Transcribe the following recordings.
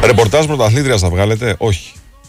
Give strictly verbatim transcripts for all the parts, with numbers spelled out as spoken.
Ρεπορτάζ πρωταθλήτριας θα βγάλετε? Όχι.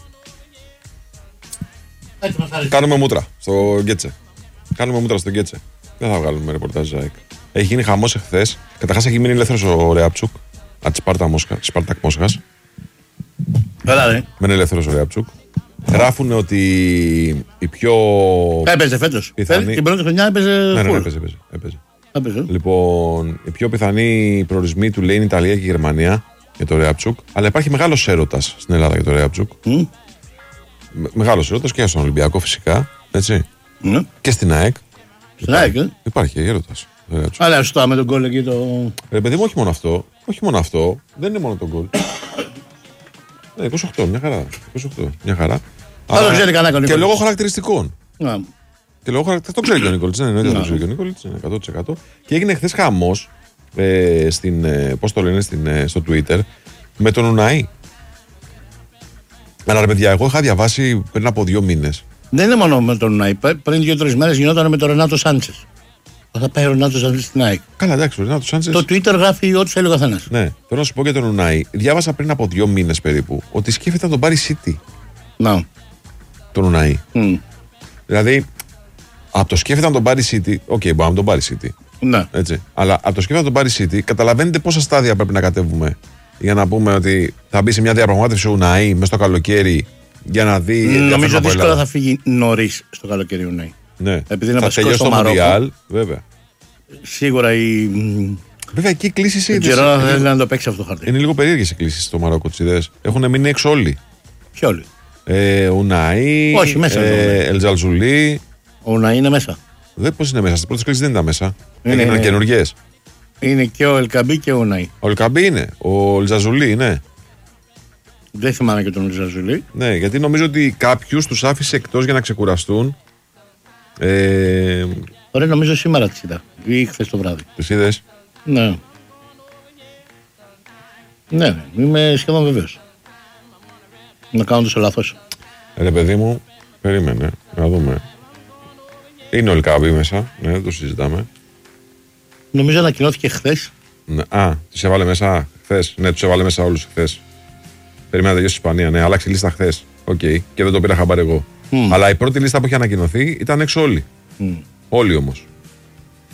Κάνουμε μούτρα στο Γκέτσε. Κάνουμε μούτρα στο Γκέτσε. Δεν θα βγάλουμε ρεπορτάζ ΑΕΚ. Έχει γίνει χαμός εχθές. Καταρχάς έχει μείνει ελεύθερος ο Ρεάπτσουκ. Από τη Σπάρτα Μόσχα, Σπάρτακ Μόσχας. Καλά, ναι. Μένει ελεύθερος ο Ρεάπτσουκ. Γράφουν ότι η πιο. Έπαιζε φέτος. Πιθανή... Την πρώτη χρονιά έπαιζε. Ναι, ναι, έπαιζε, έπαιζε, έπαιζε. έπαιζε. Λοιπόν, οι πιο πιθανοί προορισμοί του λέει είναι Ιταλία και η Γερμανία για το Ρεάπτσουκ. Αλλά υπάρχει μεγάλος έρωτας στην Ελλάδα για το Ρεάπτσουκ. Mm. Μεγάλος έρωτας και στον Ολυμπιακό φυσικά. Έτσι. Mm. Και στην ΑΕΚ. Στην ΑΕΚ, ε? Υπάρχει έρωτας. Αλλά σωστά με τον γκολ εκεί το. Ρε παιδί μου, όχι μόνο αυτό. Όχι μόνο αυτό. Δεν είναι μόνο τον γκολ. Ναι, είκοσι οκτώ, μια χαρά. είκοσι οκτώ, μια χαρά. Θα το ξέρει κανένα Νικόλιτς. Και λόγω χαρακτηριστικών. Να. Και λόγω χαρακτηριστικών. Το ξέρει και ο Νικόλιτς. Ναι, εννοείται το ξέρει και ο Νικόλιτς. εκατό τοις εκατό. Και έγινε χθες χαμός ε, στην, ε, πώς το λένε, στην, ε, στο Twitter με τον Ουναή. Αλλά ρε παιδιά, εγώ είχα διαβάσει πριν από δύο μήνες. Δεν είναι μόνο με τον Ουναή. Πριν δύο-τρεις μέρες γινόταν με τον Ρενάτο Σάντσες. Θα πάει ο Ρενάτο Σάντσες στην ΑΕΚ. Καλά, εντάξει, ο Ρενάτο Σάντσες. Το Twitter γράφει ό,τι θέλει ο καθένας. Ναι, θέλω να σου πω για τον Ουναή. Διάβασα πριν από δύο μήνες περίπου ότι σκέφτεται να τον πάρει City. Να. Τον Ουναή. Mm. Δηλαδή, από το σκέφτεται να τον πάρει City. Οκ, okay, μπορεί να τον πάρει City. Ναι. Έτσι. Αλλά από το σκέφτεται να τον πάρει City, καταλαβαίνετε πόσα στάδια πρέπει να κατέβουμε για να πούμε ότι θα μπει σε μια διαπραγμάτευση ο Ουναή μέσα στο καλοκαίρι για να δει. Νομίζω δύσκολα θα φύγει νωρίς στο καλοκαίρι ο Ουναή. Ναι. Επειδή είναι θα τελειώσει το Μουντιάλ, βέβαια. Σίγουρα η. Βέβαια εκεί οι κλήσεις είναι. Η Τζιρόνα θέλει να το παίξει αυτό το χαρτί. Είναι λίγο περίεργες οι κλήσεις στο Μαρόκο, τις ιδέες. Έχουν μείνει έξω όλοι. Ποιοι όλοι? Ε, Ουναή. Όχι, μέσα. Ε, Ελτζαλζουλί. Ο Ουναή είναι μέσα. Δεν πώς είναι μέσα. Στις πρώτες κλήσεις δεν ήταν μέσα. Είναι, έγιναν καινούργιες. Είναι και ο Ελκαμπή και ο Ουναή. Ο Ελκαμπή είναι. Ο Ελτζαλζουλί είναι. Δεν θυμάμαι και τον Ελτζαλζουλί. Ναι, γιατί νομίζω ότι κάποιους τους άφησε εκτός για να ξεκουραστούν. Ε... Ωραία, νομίζω σήμερα τις είδα. Ή χθες το βράδυ. Τις είδες? Ναι. Ναι, είμαι σχεδόν βεβαίως. Να κάνω τόσο λάθος. Ρε παιδί μου, περίμενε, να δούμε. Είναι ο Ελκαμπή μέσα, ναι, δεν το συζητάμε. Νομίζω ανακοινώθηκε χθες. Ναι, α, τους έβαλε μέσα χθες. Ναι, τους έβαλε μέσα όλους χθες. Περίμενα να τελειώσει η Ισπανία, ναι, άλλαξε η λίστα χθες. Οκ, okay. Και δεν το πήρα χαμπάρι εγώ. Mm. Αλλά η πρώτη λίστα που είχε ανακοινωθεί ήταν έξω όλοι. Mm. Όλοι όμως.